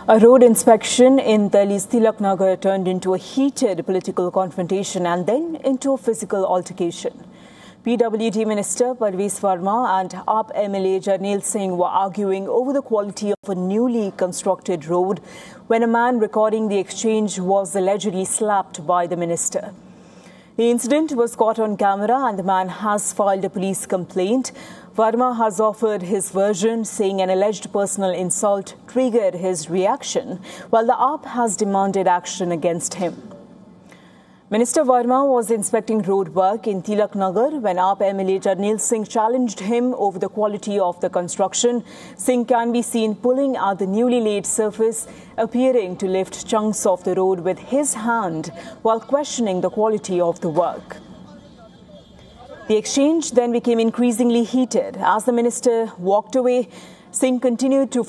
A road inspection in Delhi's Tilak Nagar turned into a heated political confrontation and then into a physical altercation. PWD Minister Parvez Verma and AAP MLA Jarnail Singh were arguing over the quality of a newly constructed road when a man recording the exchange was allegedly slapped by the minister. The incident was caught on camera and the man has filed a police complaint. Verma has offered his version, saying an alleged personal insult triggered his reaction, while the AAP has demanded action against him. Minister Verma was inspecting road work in Tilak Nagar when AAP MLA Jarnail Singh challenged him over the quality of the construction. Singh can be seen pulling at the newly laid surface, appearing to lift chunks of the road with his hand while questioning the quality of the work. The exchange then became increasingly heated. As the minister walked away, Singh continued to